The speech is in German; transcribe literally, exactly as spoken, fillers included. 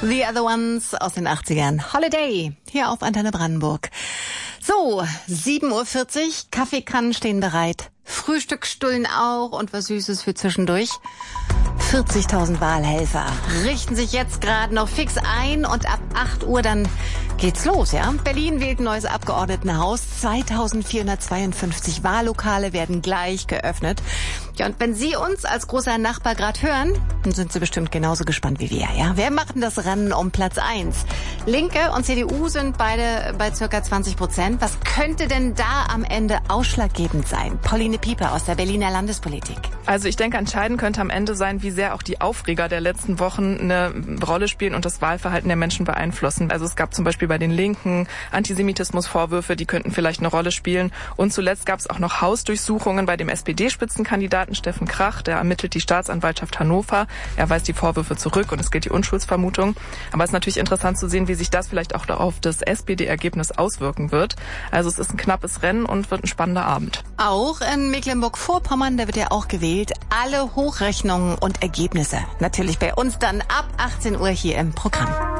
The Other Ones aus den achtzigern. Holiday, hier auf Antenne Brandenburg. So, sieben Uhr vierzig, Kaffeekannen stehen bereit. Frühstücksstullen auch und was Süßes für zwischendurch. vierzigtausend Wahlhelfer richten sich jetzt gerade noch fix ein und ab acht Uhr dann geht's los, ja? Berlin wählt ein neues Abgeordnetenhaus. zweitausendvierhundertzweiundfünfzig Wahllokale werden gleich geöffnet. Ja, und wenn Sie uns als großer Nachbar gerade hören, dann sind Sie bestimmt genauso gespannt wie wir, ja? Wer macht denn das Rennen um Platz eins? Linke und C D U sind beide bei circa zwanzig Prozent. Was könnte denn da am Ende ausschlaggebend sein? Pauline Pieper aus der Berliner Landespolitik. Also ich denke, entscheidend könnte am Ende sein, wie sehr auch die Aufreger der letzten Wochen eine Rolle spielen und das Wahlverhalten der Menschen beeinflussen. Also es gab zum Beispiel bei den Linken Antisemitismusvorwürfe, die könnten vielleicht eine Rolle spielen. Und zuletzt gab es auch noch Hausdurchsuchungen bei dem S P D-Spitzenkandidaten Steffen Krach. Der ermittelt die Staatsanwaltschaft Hannover. Er weist die Vorwürfe zurück und es gilt die Unschuldsvermutung. Aber es ist natürlich interessant zu sehen, wie sich das vielleicht auch auf das S P D-Ergebnis auswirken wird. Also es ist ein knappes Rennen und wird ein spannender Abend. Auch in Mecklenburg-Vorpommern, da wird ja auch gewählt. Alle Hochrechnungen und Ergebnisse natürlich bei uns dann ab achtzehn Uhr hier im Programm.